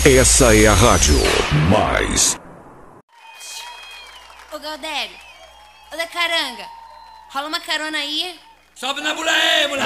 Essa é a rádio mais. Ô Galdério, ô da Caranga, rola uma carona aí. Sobe na mula aí, mulher!